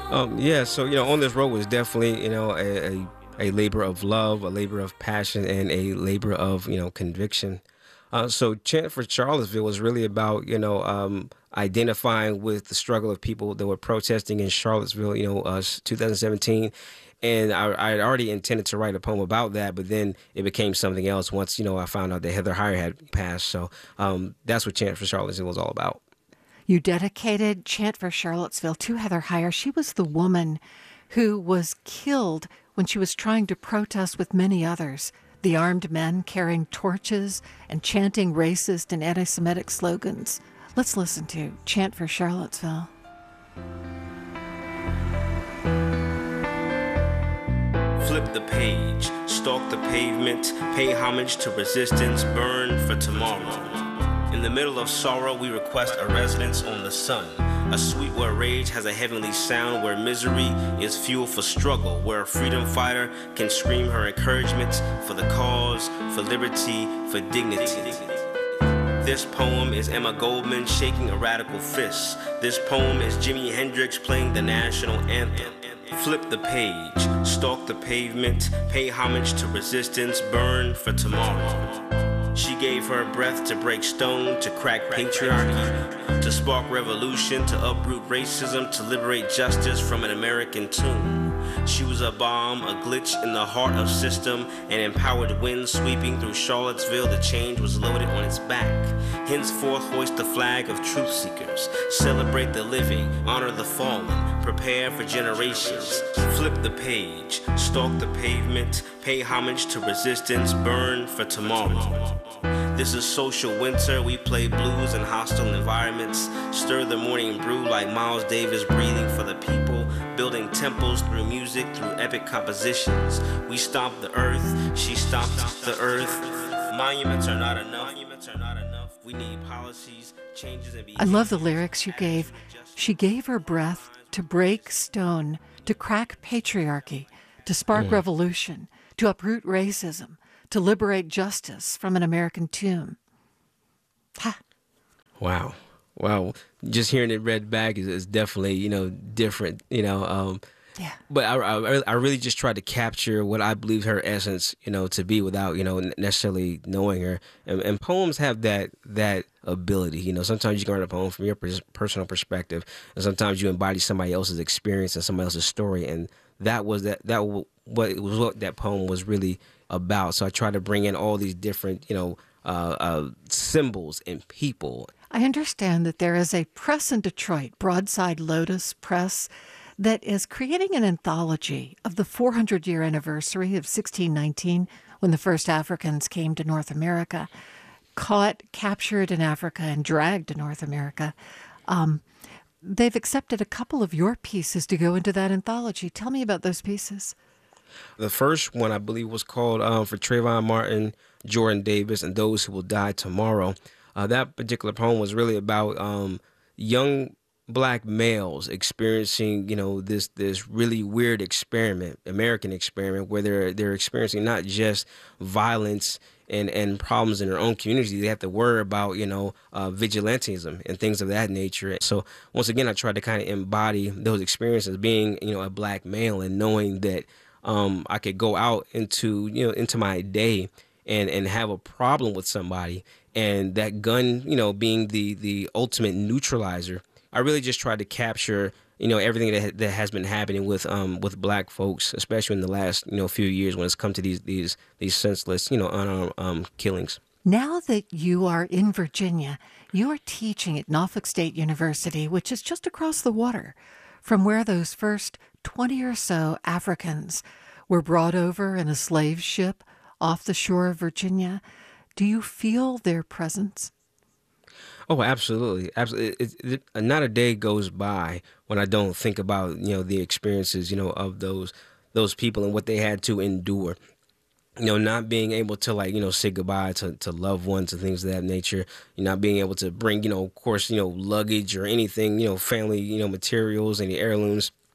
Yeah, so on this road was definitely a labor of love, a labor of passion, and a labor of conviction. So Chant for Charlottesville was really about identifying with the struggle of people that were protesting in Charlottesville, 2017. And I had already intended to write a poem about that, but then it became something else once I found out that Heather Heyer had passed. So that's what Chant for Charlottesville was all about. You dedicated Chant for Charlottesville to Heather Heyer. She was the woman who was killed when she was trying to protest with many others. The armed men carrying torches and chanting racist and anti-Semitic slogans. Let's listen to Chant for Charlottesville. Flip the page, stalk the pavement, pay homage to resistance, burn for tomorrow. In the middle of sorrow, we request a residence on the sun. A suite where rage has a heavenly sound, where misery is fuel for struggle, where a freedom fighter can scream her encouragements for the cause, for liberty, for dignity. This poem is Emma Goldman shaking a radical fist. This poem is Jimi Hendrix playing the national anthem. Flip the page, stalk the pavement, pay homage to resistance, burn for tomorrow. She gave her breath to break stone, to crack patriarchy, to spark revolution, to uproot racism, to liberate justice from an American tomb. She was a bomb, a glitch in the heart of system, an empowered wind sweeping through Charlottesville. The change was loaded on its back. Henceforth, hoist the flag of truth seekers. Celebrate the living, honor the fallen, prepare for generations. Flip the page, stalk the pavement, pay homage to resistance, burn for tomorrow. This is social winter, we play blues in hostile environments, stir the morning brew like Miles Davis breathing for the people, building temples through music, through epic compositions. We stomp the earth, she stomped the earth. Monuments are not enough. We need policies, changes and I love the lyrics you gave. She gave her breath to break stone, to crack patriarchy, to spark revolution, to uproot racism, to liberate justice from an American tomb. Ha! Wow. Just hearing it read back is definitely, different, Yeah. But I really just tried to capture what I believe her essence, to be without, necessarily knowing her. And poems have that ability. Sometimes you can write a poem from your personal perspective, and sometimes you embody somebody else's experience and somebody else's story. And that was what that poem was really about. So I try to bring in all these different, symbols and people. I understand that there is a press in Detroit, Broadside Lotus Press, that is creating an anthology of the 400-year anniversary of 1619, when the first Africans came to North America, caught, captured in Africa, and dragged to North America. They've accepted a couple of your pieces to go into that anthology. Tell me about those pieces. The first one, I believe, was called For Trayvon Martin, Jordan Davis, and Those Who Will Die Tomorrow. That particular poem was really about young Black males experiencing, this really weird experiment, American experiment, where they're experiencing not just violence and problems in their own community. They have to worry about, vigilantism and things of that nature. So once again, I tried to kind of embody those experiences, being, a Black male, and knowing that I could go out into my day and have a problem with somebody, and that gun, being the ultimate neutralizer. I really just tried to capture, everything that has been happening with Black folks, especially in the last, few years, when it's come to these senseless, unarmed killings. Now that you are in Virginia, you are teaching at Norfolk State University, which is just across the water from where those first 20 or so Africans were brought over in a slave ship off the shore of Virginia. Do you feel their presence? Oh, absolutely. Absolutely. Not a day goes by when I don't think about, the experiences, of those people and what they had to endure. Not being able to say goodbye to loved ones and things of that nature. Not being able to bring, of course, luggage or anything, family, materials, any heirlooms.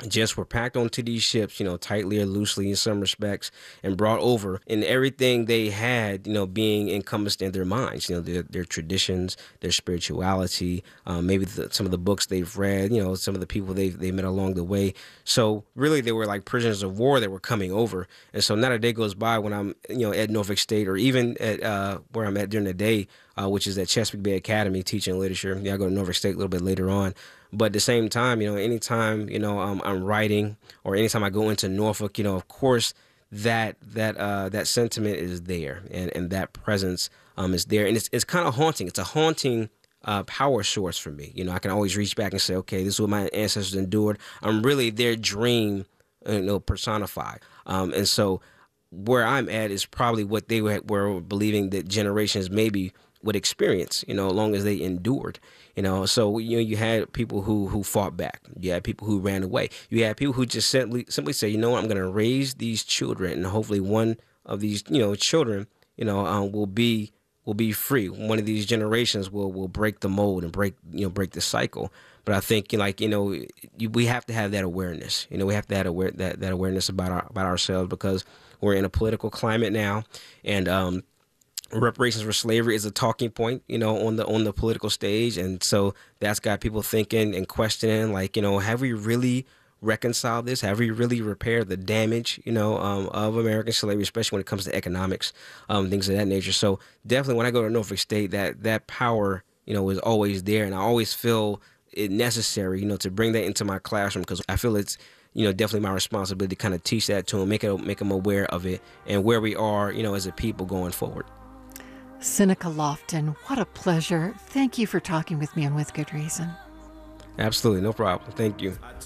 just were packed onto these ships, tightly or loosely in some respects, and brought over, and everything they had, being encompassed in their minds, their traditions, their spirituality, maybe some of the books they've read, some of the people they met along the way. So really, they were like prisoners of war that were coming over. And so not a day goes by when I'm, at Norfolk State, or even at where I'm at during the day, which is at Chesapeake Bay Academy, teaching literature. I go to Norfolk State a little bit later on. But at the same time, anytime, I'm writing, or anytime I go into Norfolk, of course, that sentiment is there, and that presence is there. And it's kind of haunting. It's a haunting power source for me. I can always reach back and say, okay, this is what my ancestors endured. I'm really their dream, personified. And so where I'm at is probably what they were believing that generations maybe would experience, as long as they endured. So you had people who fought back. You had people who ran away. You had people who just simply say, I'm going to raise these children, and hopefully one of these children will be free. One of these generations will break the mold and break the cycle. But I think we have to have that awareness. We have to have that awareness about ourselves, because we're in a political climate now, and reparations for slavery is a talking point, on the political stage. And so that's got people thinking and questioning, like, have we really reconciled this? Have we really repaired the damage, of American slavery, especially when it comes to economics, things of that nature? So definitely when I go to Norfolk State, that power, is always there. And I always feel it necessary, to bring that into my classroom, because I feel it's, definitely my responsibility to kind of teach that to them, make them aware of it, and where we are, as a people going forward. Seneca Lofton, what a pleasure. Thank you for talking with me on With Good Reason. Absolutely, no problem. Thank you. That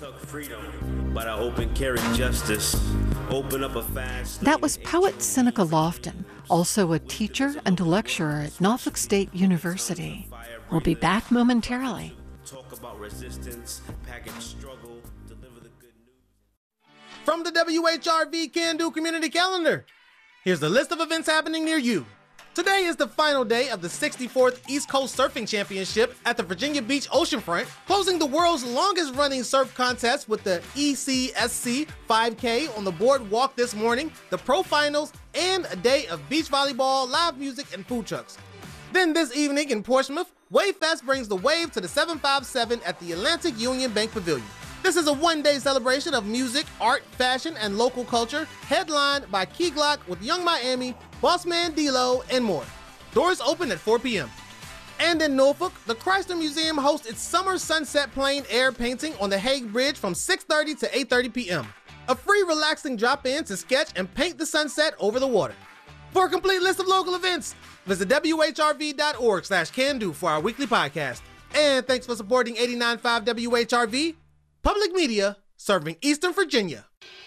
was poet Seneca Lofton, also a teacher and a lecturer at Norfolk State University. We'll be back momentarily. Talk about resistance, package struggle, deliver the good news. From the WHRV Can Do Community Calendar, here's the list of events happening near you. Today is the final day of the 64th East Coast Surfing Championship at the Virginia Beach Oceanfront, closing the world's longest-running surf contest with the ECSC 5K on the boardwalk this morning, the pro finals, and a day of beach volleyball, live music, and food trucks. Then this evening in Portsmouth, WaveFest brings the wave to the 757 at the Atlantic Union Bank Pavilion. This is a one-day celebration of music, art, fashion, and local culture, headlined by Key Glock with Young Miami, Bossman D-Lo, and more. Doors open at 4 p.m. And in Norfolk, the Chrysler Museum hosts its Summer Sunset Plein Air painting on the Hague Bridge from 6:30 to 8:30 p.m. A free, relaxing drop-in to sketch and paint the sunset over the water. For a complete list of local events, visit WHRV.org/CanDo for our weekly podcast. And thanks for supporting 89.5 WHRV, public media serving Eastern Virginia.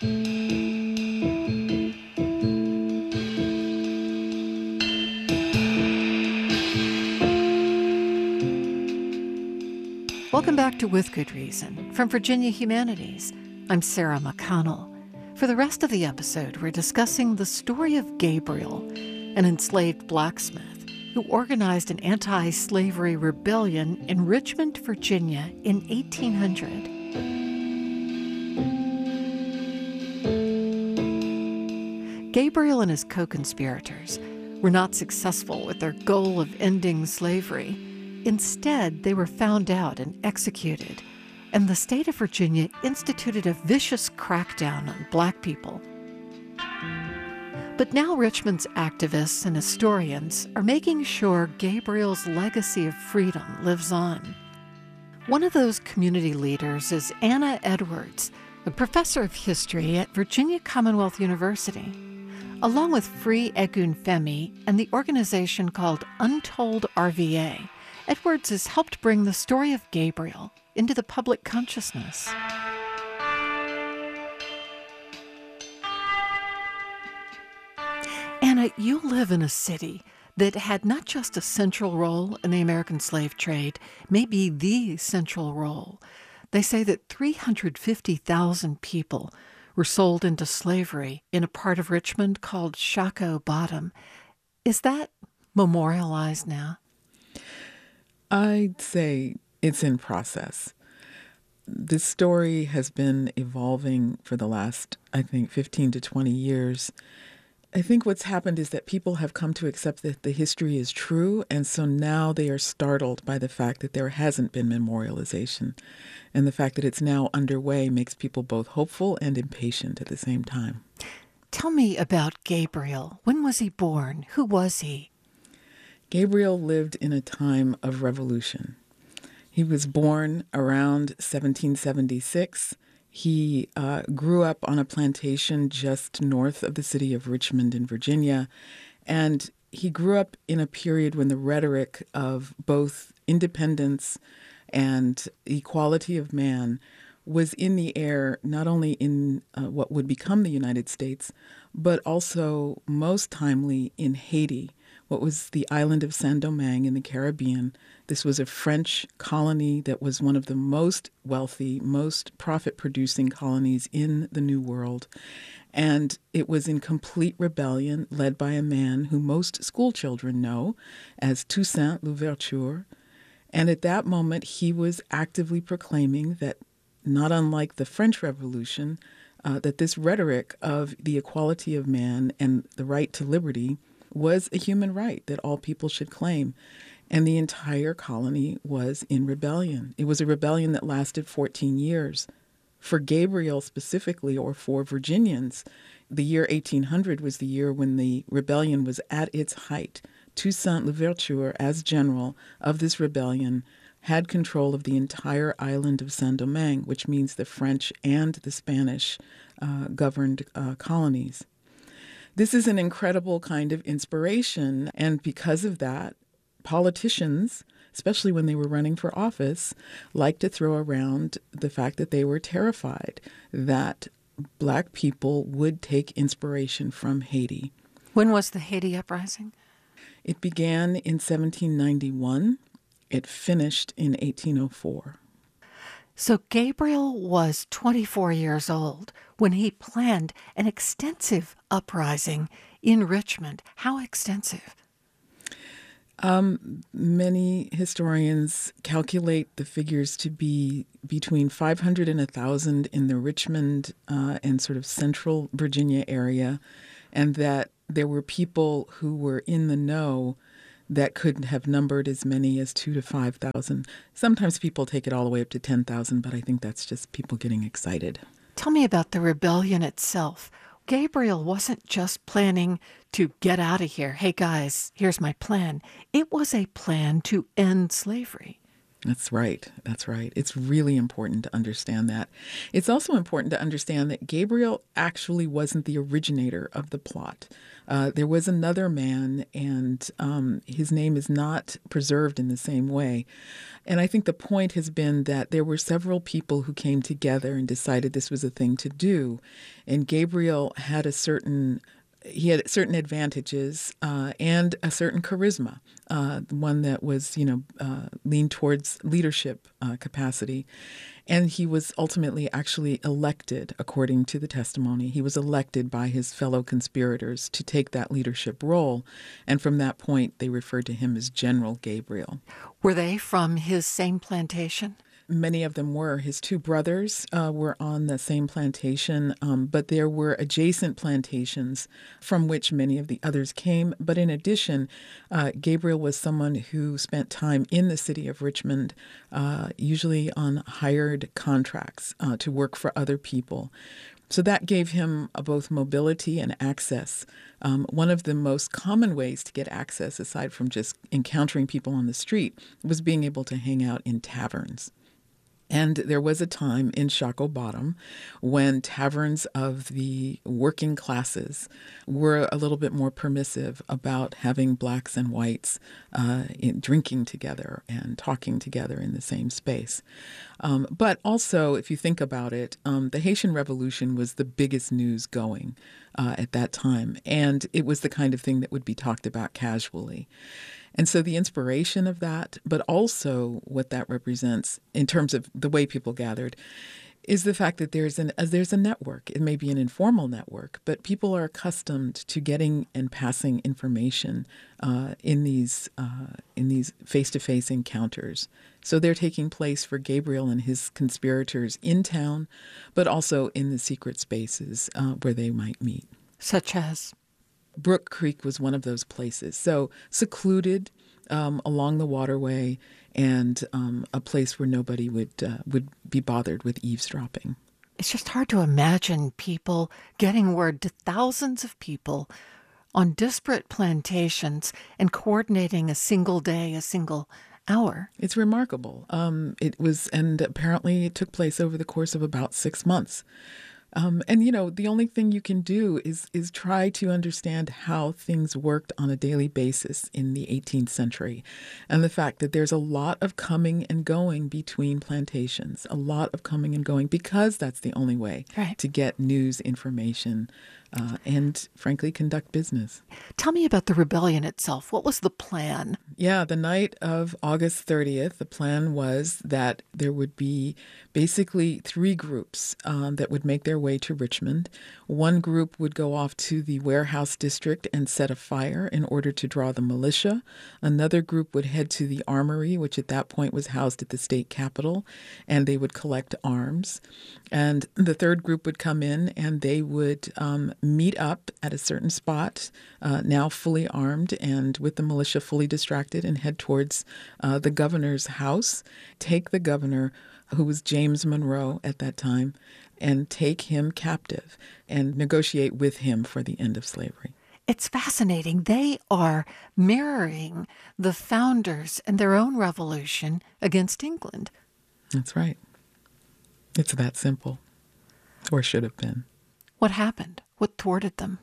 Welcome back to With Good Reason from Virginia Humanities. I'm Sarah McConnell. For the rest of the episode, we're discussing the story of Gabriel, an enslaved blacksmith who organized an anti-slavery rebellion in Richmond, Virginia in 1800. Gabriel and his co-conspirators were not successful with their goal of ending slavery. Instead, they were found out and executed, and the state of Virginia instituted a vicious crackdown on Black people. But now Richmond's activists and historians are making sure Gabriel's legacy of freedom lives on. One of those community leaders is Anna Edwards, a professor of history at Virginia Commonwealth University. Along with Free Egun Femi and the organization called Untold RVA, Edwards has helped bring the story of Gabriel into the public consciousness. Anna, you live in a city that had not just a central role in the American slave trade, maybe the central role. They say that 350,000 people were sold into slavery in a part of Richmond called Shockoe Bottom. Is that memorialized now? I'd say it's in process. This story has been evolving for the last, I think, 15 to 20 years. I think what's happened is that people have come to accept that the history is true, and so now they are startled by the fact that there hasn't been memorialization. And the fact that it's now underway makes people both hopeful and impatient at the same time. Tell me about Gabriel. When was he born? Who was he? Gabriel lived in a time of revolution. He was born around 1776. He grew up on a plantation just north of the city of Richmond in Virginia, and he grew up in a period when the rhetoric of both independence and equality of man was in the air, not only in what would become the United States, but also most timely in Haiti, what was the island of Saint-Domingue in the Caribbean. This was a French colony that was one of the most wealthy, most profit-producing colonies in the New World. And it was in complete rebellion, led by a man who most school children know as Toussaint Louverture. And at that moment, he was actively proclaiming that, not unlike the French Revolution, that this rhetoric of the equality of man and the right to liberty was a human right that all people should claim. And the entire colony was in rebellion. It was a rebellion that lasted 14 years. For Gabriel specifically, or for Virginians, the year 1800 was the year when the rebellion was at its height. Toussaint Louverture, as general of this rebellion, had control of the entire island of Saint-Domingue, which means the French and the Spanish governed colonies. This is an incredible kind of inspiration, and because of that, politicians, especially when they were running for office, liked to throw around the fact that they were terrified that Black people would take inspiration from Haiti. When was the Haiti uprising? It began in 1791. It finished in 1804. So Gabriel was 24 years old when he planned an extensive uprising in Richmond. How extensive? Many historians calculate the figures to be between 500 and 1,000 in the Richmond and sort of central Virginia area, and that there were people who were in the know that could have numbered as many as 2,000 to 5,000. Sometimes people take it all the way up to 10,000, but I think that's just people getting excited. Tell me about the rebellion itself. Gabriel wasn't just planning to get out of here. Hey, guys, here's my plan. It was a plan to end slavery. That's right. That's right. It's really important to understand that. It's also important to understand that Gabriel actually wasn't the originator of the plot. There was another man, and his name is not preserved in the same way. And I think the point has been that there were several people who came together and decided this was a thing to do. And Gabriel had certain advantages and a certain charisma, one that was, leaned towards leadership capacity. And he was ultimately actually elected, according to the testimony. He was elected by his fellow conspirators to take that leadership role. And from that point, they referred to him as General Gabriel. Were they from his same plantation? Many of them were. His two brothers were on the same plantation, but there were adjacent plantations from which many of the others came. But in addition, Gabriel was someone who spent time in the city of Richmond, usually on hired contracts to work for other people. So that gave him both mobility and access. One of the most common ways to get access, aside from just encountering people on the street, was being able to hang out in taverns. And there was a time in Shockoe Bottom when taverns of the working classes were a little bit more permissive about having blacks and whites drinking together and talking together in the same space. But also, if you think about it, the Haitian Revolution was the biggest news going at that time. And it was the kind of thing that would be talked about casually. And so the inspiration of that, but also what that represents in terms of the way people gathered, is the fact that there's a network. It may be an informal network, but people are accustomed to getting and passing information in these face-to-face encounters. So they're taking place for Gabriel and his conspirators in town, but also in the secret spaces where they might meet. Such as? Brook Creek was one of those places. So secluded along the waterway, and a place where nobody would be bothered with eavesdropping. It's just hard to imagine people getting word to thousands of people on disparate plantations and coordinating a single day, a single hour. It's remarkable. And apparently it took place over the course of about 6 months. And, the only thing you can do is try to understand how things worked on a daily basis in the 18th century. And the fact that there's a lot of coming and going between plantations, a lot of coming and going, because that's the only way to get news, information, and frankly, conduct business. Tell me about the rebellion itself. What was the plan? Yeah, the night of August 30th, the plan was that there would be basically 3 groups that would make their way to Richmond. One group would go off to the warehouse district and set a fire in order to draw the militia. Another group would head to the armory, which at that point was housed at the state capitol, and they would collect arms. And the third group would come in and they would meet up at a certain spot, now fully armed and with the militia fully distracted, and head towards the governor's house, take the governor, who was James Monroe at that time, and take him captive and negotiate with him for the end of slavery. It's fascinating. They are mirroring the founders and their own revolution against England. That's right. It's that simple, or should have been. What happened? What thwarted them?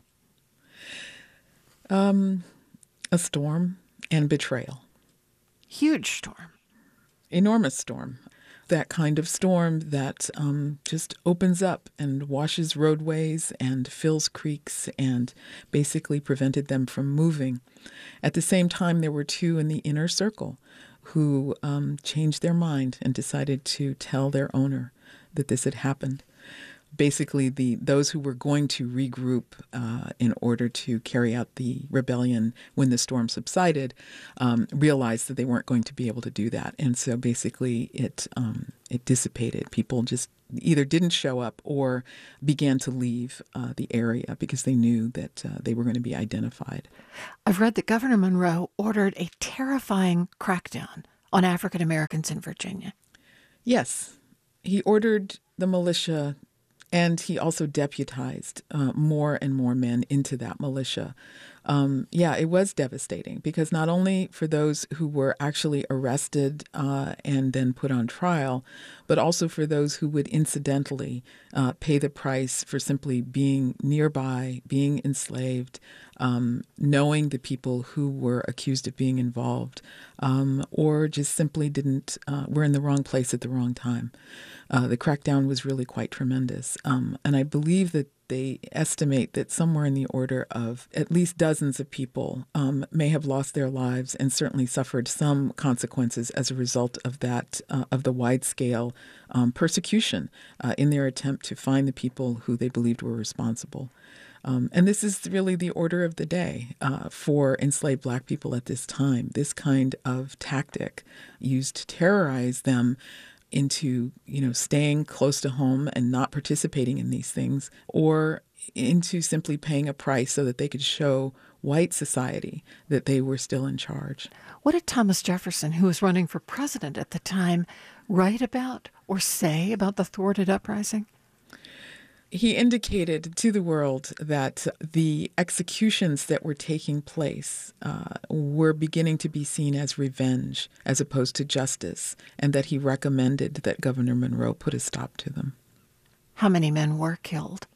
A storm and betrayal. Huge storm. Enormous storm. That kind of storm that just opens up and washes roadways and fills creeks and basically prevented them from moving. At the same time, there were 2 in the inner circle who changed their mind and decided to tell their owner that this had happened. Basically, those who were going to regroup in order to carry out the rebellion when the storm subsided realized that they weren't going to be able to do that. And so basically it dissipated. People just either didn't show up or began to leave the area because they knew that they were going to be identified. I've read that Governor Monroe ordered a terrifying crackdown on African Americans in Virginia. Yes. He ordered the militia, and he also deputized more and more men into that militia. It was devastating because not only for those who were actually arrested and then put on trial, but also for those who would incidentally pay the price for simply being nearby, being enslaved, knowing the people who were accused of being involved, or just simply were in the wrong place at the wrong time. The crackdown was really quite tremendous. And I believe that they estimate that somewhere in the order of at least dozens of people may have lost their lives and certainly suffered some consequences as a result of that, of the wide-scale persecution in their attempt to find the people who they believed were responsible. And this is really the order of the day for enslaved Black people at this time. This kind of tactic used to terrorize them into, staying close to home and not participating in these things, or into simply paying a price so that they could show white society that they were still in charge. What did Thomas Jefferson, who was running for president at the time, write about or say about the thwarted uprising? He indicated to the world that the executions that were taking place were beginning to be seen as revenge as opposed to justice, and that he recommended that Governor Monroe put a stop to them. How many men were killed?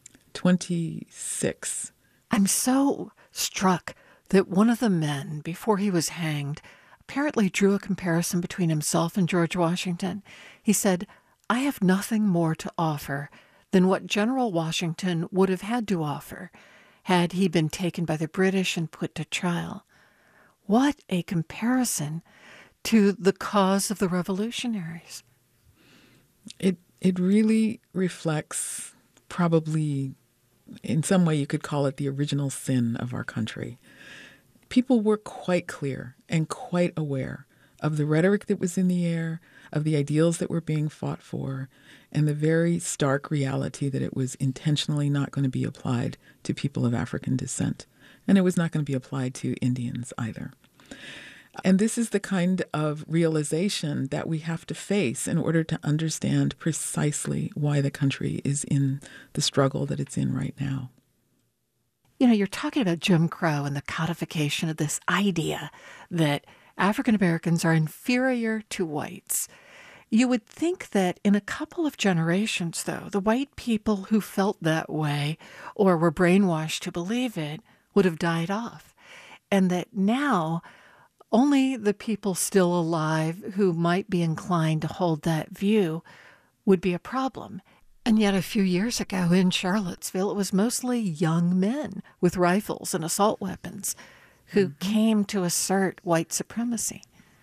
26. I'm so struck that one of the men, before he was hanged, apparently drew a comparison between himself and George Washington. He said, "I have nothing more to offer than what General Washington would have had to offer had he been taken by the British and put to trial." What a comparison to the cause of the revolutionaries. It really reflects, probably in some way you could call it the original sin of our country. People were quite clear and quite aware of the rhetoric that was in the air, of the ideals that were being fought for, and the very stark reality that it was intentionally not going to be applied to people of African descent. And it was not going to be applied to Indians either. And this is the kind of realization that we have to face in order to understand precisely why the country is in the struggle that it's in right now. You know, you're talking about Jim Crow and the codification of this idea that African Americans are inferior to whites. You would think that in a couple of generations, though, the white people who felt that way or were brainwashed to believe it would have died off, and that now only the people still alive who might be inclined to hold that view would be a problem. And yet a few years ago in Charlottesville, it was mostly young men with rifles and assault weapons who came to assert white supremacy.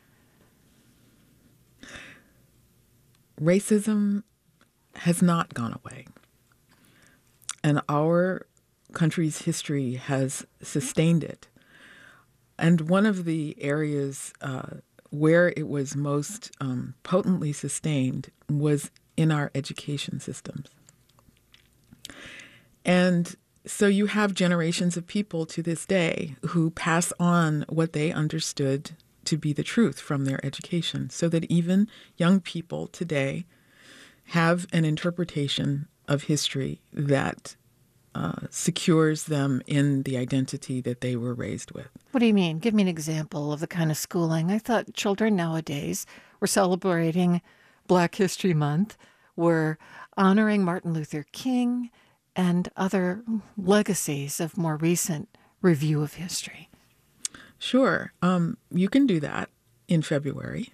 Racism has not gone away. And our country's history has sustained it. And one of the areas where it was most potently sustained was in our education systems. And so you have generations of people to this day who pass on what they understood to be the truth from their education, so that even young people today have an interpretation of history that secures them in the identity that they were raised with. What do you mean? Give me an example of the kind of schooling. I thought children nowadays were celebrating Black History Month, were honoring Martin Luther King and other legacies of more recent review of history. Sure. You can do that in February.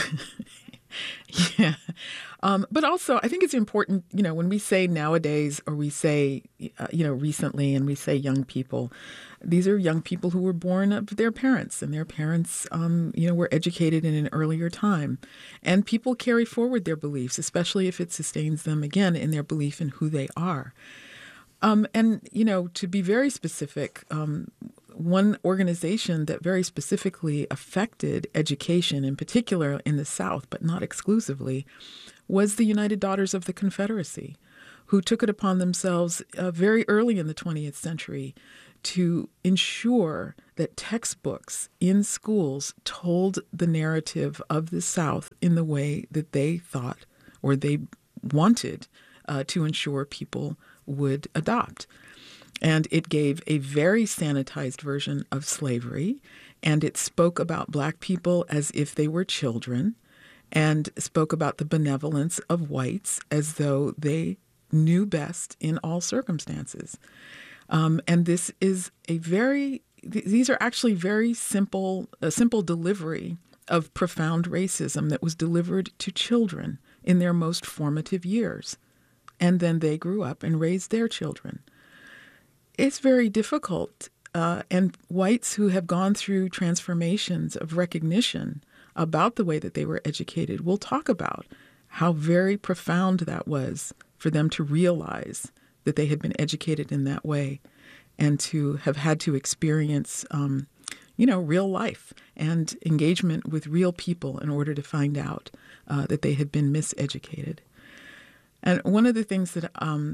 Yeah. But also, I think it's important, when we say nowadays or we say, recently and we say young people, these are young people who were born of their parents, and their parents, were educated in an earlier time. And people carry forward their beliefs, especially if it sustains them, again, in their belief in who they are. And, to be very specific, one organization that very specifically affected education, in particular in the South, but not exclusively, was the United Daughters of the Confederacy, who took it upon themselves very early in the 20th century to ensure that textbooks in schools told the narrative of the South in the way that they thought or they wanted to ensure people would adopt. And it gave a very sanitized version of slavery, and it spoke about Black people as if they were children, and spoke about the benevolence of whites as though they knew best in all circumstances. And this is these are actually very simple delivery of profound racism that was delivered to children in their most formative years. And then they grew up and raised their children. It's very difficult, and whites who have gone through transformations of recognition about the way that they were educated will talk about how very profound that was for them to realize that they had been educated in that way and to have had to experience, real life and engagement with real people in order to find out that they had been miseducated. And one of the things that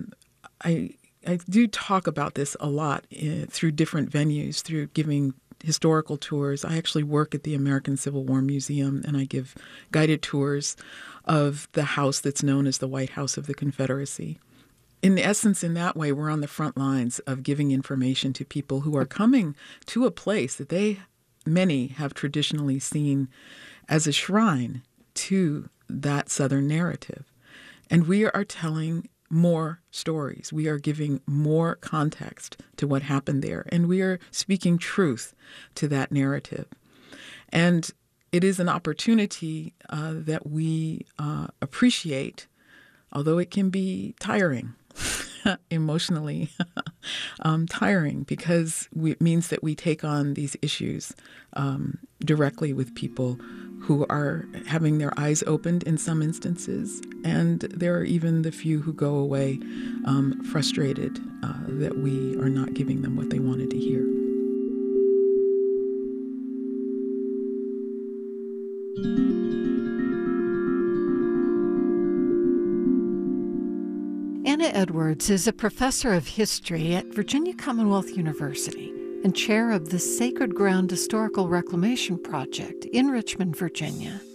I do talk about this a lot through different venues, through giving historical tours. I actually work at the American Civil War Museum, and I give guided tours of the house that's known as the White House of the Confederacy. In essence, in that way, we're on the front lines of giving information to people who are coming to a place that many have traditionally seen as a shrine to that Southern narrative. And we are telling more stories. We are giving more context to what happened there, and we are speaking truth to that narrative. And it is an opportunity that we appreciate, although it can be tiring, emotionally tiring, because it means that we take on these issues directly with people who are having their eyes opened in some instances, and there are even the few who go away frustrated that we are not giving them what they wanted to hear. Anna Edwards is a professor of history at Virginia Commonwealth University and chair of the Sacred Ground Historical Reclamation Project in Richmond, Virginia.